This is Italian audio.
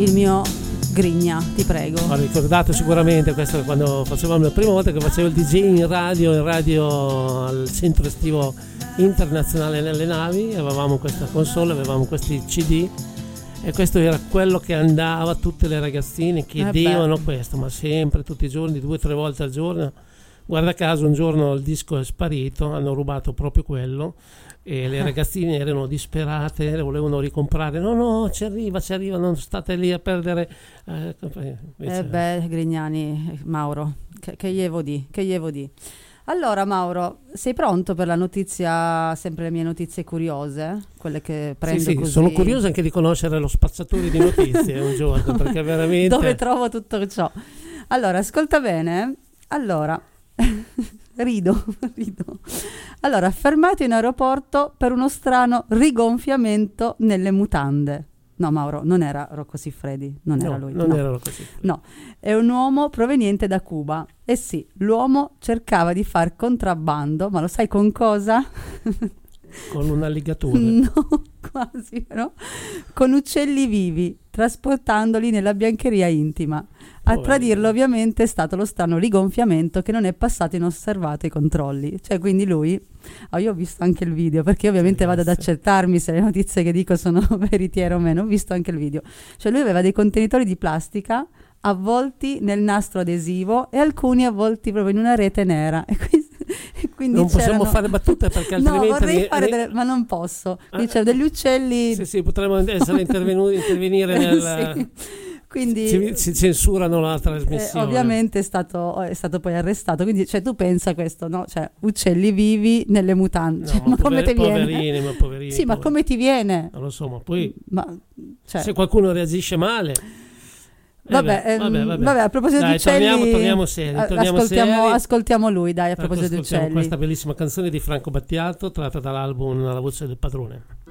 il mio Grigna, ti prego. Ho ricordato sicuramente questo quando facevamo la prima volta che facevo il DJ in radio al centro estivo internazionale nelle navi. Avevamo questa console, avevamo questi CD e questo era quello che andava, tutte le ragazzine chiedevano questo, ma sempre, tutti i giorni, 2 o 3 volte al giorno. Guarda caso un giorno il disco è sparito, hanno rubato proprio quello e le ragazzine erano disperate, le volevano ricomprare. No, ci arriva, non state lì a perdere. Grignani, Mauro, che ievo di. Allora Mauro, sei pronto per la notizia, sempre le mie notizie curiose, quelle che prendo sì, così? Sono curioso anche di conoscere lo spazzatore di notizie un giorno, perché veramente... Dove trovo tutto ciò? Allora, ascolta bene. Allora, rido. Allora, fermato in aeroporto per uno strano rigonfiamento nelle mutande. No, Mauro, non era Rocco Siffredi, era lui. Non era Rocco Siffredi. No, è un uomo proveniente da Cuba. Eh sì, l'uomo cercava di far contrabbando, ma lo sai con cosa? Con un alligatore. No, quasi, no? Con uccelli vivi, trasportandoli nella biancheria intima. A tradirlo ovviamente è stato lo strano rigonfiamento che non è passato inosservato ai controlli. Cioè, quindi lui... io ho visto anche il video, perché ovviamente vado ad accertarmi se le notizie che dico sono veritiere o meno. Ho visto anche il video. Cioè lui aveva dei contenitori di plastica avvolti nel nastro adesivo e alcuni avvolti proprio in una rete nera. E quindi non possiamo fare battute perché altrimenti... No, vorrei fare ma non posso. Qui c'è degli uccelli... Sì, potremmo essere intervenire nel... Sì. Quindi si censurano la trasmissione. Ovviamente è stato poi arrestato. Quindi tu pensa questo, no? Cioè, uccelli vivi nelle mutande. Ma come ti viene? Poverini. Sì, ma come ti viene? Non lo so, ma poi se qualcuno reagisce male. Vabbè, a proposito di uccelli, torniamo seri. Ascoltiamo lui, dai, a proposito di uccelli. Questa bellissima canzone di Franco Battiato tratta dall'album La voce del padrone.